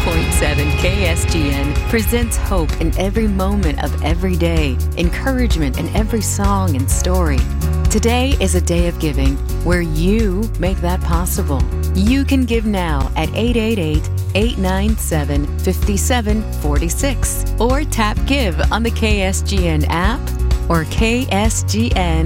KSGN presents hope in every moment of every day, encouragement in every song and story. Today is a day of giving where you make that possible. You can give now at 888-897-5746 or tap Give on the KSGN app or KSGN